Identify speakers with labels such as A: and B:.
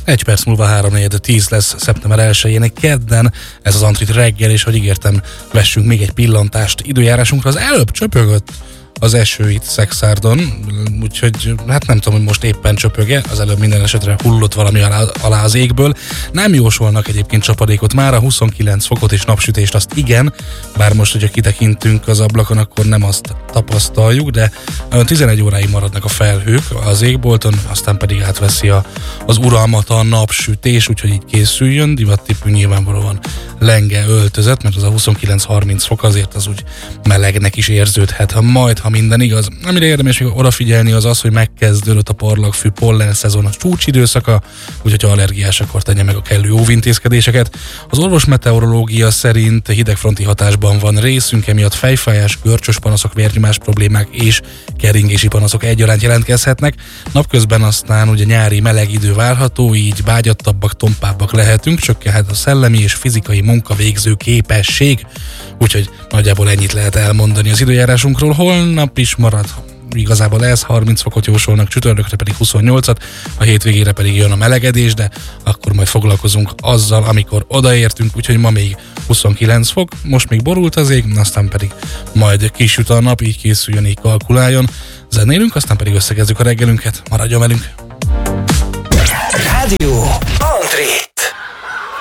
A: 1 perc múlva 3:10 lesz szeptember 1-én, kedden, ez az Antrit reggel, és hogy ígértem, vessünk még egy pillantást időjárásunkra. Az előbb csöpögött az eső itt Szekszárdon, úgyhogy hát nem tudom, hogy most éppen csöpöge, az előbb minden esetre hullott valami alá az égből. Nem jósolnak egyébként csapadékot már, a 29 fokot és napsütést azt igen, bár most, hogyha kitekintünk az ablakon, akkor nem azt tapasztaljuk, de 11 óráig maradnak a felhők az égbolton, aztán pedig átveszi az uralmat a napsütés, úgyhogy így készüljön, divattippű nyilvánvalóan lenge öltözet, mert az a 29-30 fok azért az úgy melegnek is érződhet, majd ha minden igaz. Amire érdemes még odafigyelni az, hogy megkezdődött a parlagfű pollen szezon a csúcsidőszaka, úgyhogy ha allergiás, akkor tegye meg a kellő óvintézkedéseket. Az orvosmeteorológia szerint hidegfronti hatásban van részünk, emiatt fejfájás, görcsös panaszok, vérnyomás problémák és keringési panaszok egyaránt jelentkezhetnek. Napközben aztán ugye nyári meleg idő várható, így bágyattabbak, tompábbak lehetünk, csökkenhet a szellemi és fizikai munkavégző képesség, úgyhogy nagyjából ennyit lehet elmondani az időjárásunkról. Holnap is marad igazából ez, 30 fokot jósolnak, csütörtökre pedig 28-at, a hétvégére pedig jön a melegedés, de akkor majd foglalkozunk azzal, amikor odaértünk, úgyhogy ma még 29 fok, most még borult az ég, aztán pedig majd kisüt a nap, így készüljön, így kalkuláljon. Zenélünk, aztán pedig összegezzük a reggelünket, maradjon velünk!
B: Rádió